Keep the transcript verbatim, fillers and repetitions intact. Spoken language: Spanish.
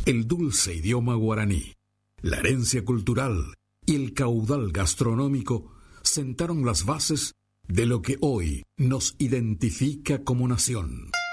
El dulce idioma guaraní, la herencia cultural y el caudal gastronómico sentaron las bases de lo que hoy nos identifica como nación.